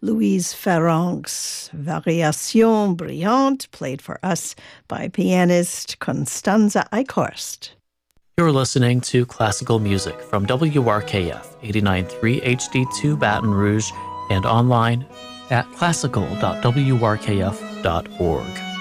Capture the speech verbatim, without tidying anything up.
Louise Farrenc's Variation Brillante, played for us by pianist Constanza Eichhorst. You're listening to classical music from W R K F eighty-nine point three H D two Baton Rouge and online at classical dot w r k f dot org.